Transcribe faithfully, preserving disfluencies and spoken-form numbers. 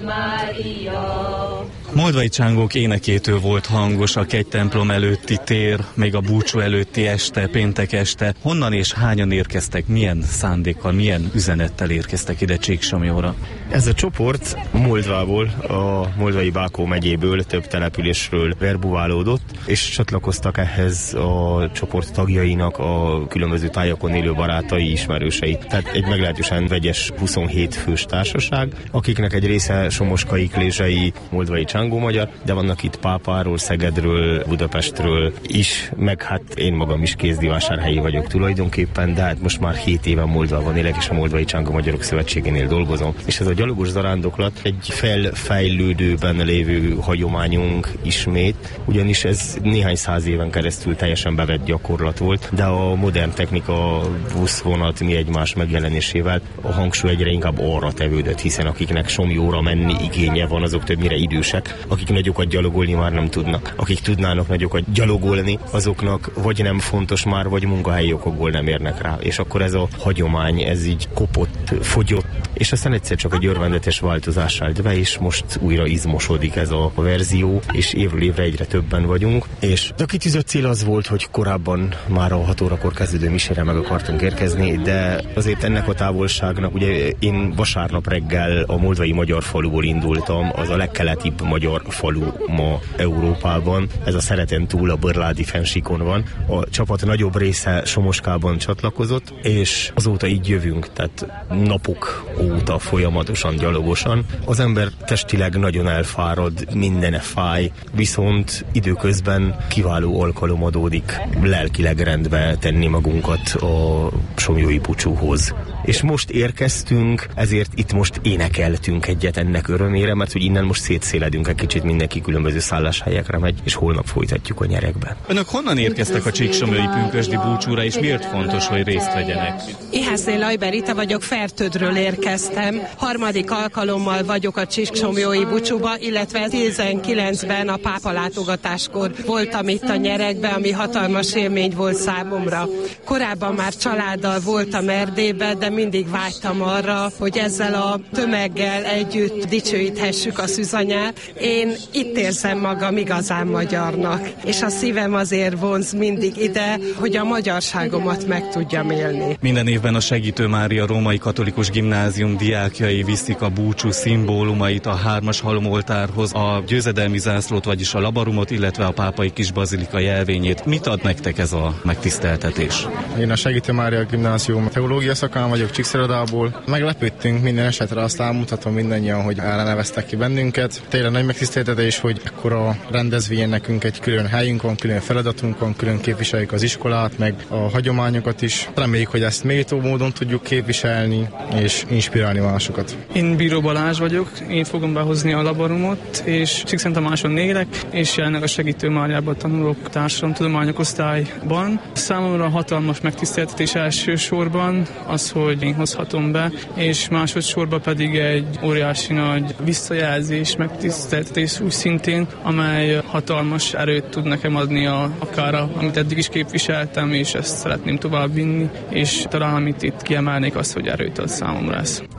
Mária. Moldvai csángók énekétől volt hangos a kegytemplom előtti tér, még a búcsú előtti este, péntek este. Honnan és hányan érkeztek, milyen szándékkal, milyen üzenettel érkeztek ide Csíksomlyóra? Ez a csoport Moldvából, a Moldvai Bákó megyéből, több településről verbuválódott, és csatlakoztak ehhez a csoport tagjainak a különböző tájakon élő barátai, ismerősei. Tehát egy meglehetősen vegyes huszonhét fős társaság, akiknek egy része somoskai, klézsai, moldvai csángó magyar, de vannak itt Pápáról, Szegedről, Budapestről is, meg hát én magam is kézdivásárhelyi vagyok tulajdonképpen, de hát most már hét éven Moldvában élek, és a Moldvai Csángó Magyarok Szövetségénél dolgozom. És ez a gyalogos zarándoklat egy felfejlődőben lévő hagyományunk ismét, ugyanis ez néhány száz éven keresztül teljesen bevett gyakorlat volt, de a modern technika, buszvonat, mi egymás megjelenésével a hangsúly egyre inkább arra tevődött, hiszen akiknek Somlyóra menni igénye van, azok többnyire idősek, akik nagyokat gyalogolni már nem tudnak. Akik tudnának nagyokat gyalogolni, azoknak vagy nem fontos már, vagy munkahelyi okokból nem érnek rá. És akkor ez a hagyomány, ez így kopott, fogyott, és aztán egyszer csak egy örvendetes változás állt be, és most újra izmosodik ez a verzió, és évről évre egyre többen vagyunk. És a kitűzött cél az volt, hogy korábban már a hat órakor kezdődő misére meg akartunk érkezni, de azért ennek a távolságnak, ugye én vasárnap reggel a moldvai magyar faluból indultam, az a legkeletibb magyar falu ma Európában. Ez a Szereten túl a Börládi fennsíkon van. A csapat nagyobb része Somoskában csatlakozott, és azóta így jövünk, tehát napok óta folyamatosan, gyalogosan. Az ember testileg nagyon elfárad, mindene fáj, viszont időközben kiváló alkalom adódik lelkileg rendbe tenni magunkat a somlyói búcsúhoz. És most érkeztünk, ezért itt most énekeltünk egyet ennek örömére, mert hogy innen most szétszéledünk egy kicsit, mindenki különböző szálláshelyekre megy, és holnap folytatjuk a nyerekbe. Önök honnan érkeztek a csíksomlyói pünkösdi búcsúra, és miért fontos, hogy részt vegyenek? Ihászné Lajber Rita vagyok, Fertődről érkeztem. Harmadik alkalommal vagyok a csíksomlyói búcsúba, illetve tizenkilencben a pápa látogatáskor voltam itt a nyerekbe, ami hatalmas élmény volt számomra. Korábban már családdal voltam Erdélyben, de mindig vágytam arra, hogy ezzel a tömeggel együtt dicsőíthessük a szűzanyát. Én itt érzem magam igazán magyarnak, és a szívem azért vonz mindig ide, hogy a magyarságomat meg tudjam élni. Minden évben a Segítő Mária Római Katolikus Gimnázium diákjai viszik a búcsú szimbólumait a hármas halomoltárhoz, a győzedelmi zászlót, vagyis a labarumot, illetve a pápai kisbazilika jelvényét. Mit ad nektek ez a megtiszteltetés? Én a Segítő Mária Gimnázium teológia szakán vagyok, Csíkszeredából. Meglepődtünk minden esetre, azt elmutatom mindannyian, hogy elneveztek ki bennünket. Tényleg nagy megtiszteltetés, hogy ekkora rendezvényen nekünk egy külön helyünk van, külön feladatunk van, külön képviseljük az iskolát, meg a hagyományokat is. Reméljük, hogy ezt méltó módon tudjuk képviselni és inspirálni másokat. Én Bíró Balázs vagyok, én fogom behozni a labarumot, és Csíkszenttamáson élek, és jelenleg a Segítő Máriában tanulok társadalomtudományok osztályban. Számomra hatalmas megtiszteltetés elsősorban az, hogy én hozhatom be, és másodszorban pedig egy óriási nagy visszajelzés, megtiszteltetés úgy szintén, amely hatalmas erőt tud nekem adni, a, akár a, amit eddig is képviseltem, és ezt szeretném tovább vinni, és talán amit itt kiemelnék, az, hogy erőt ad számomra ez.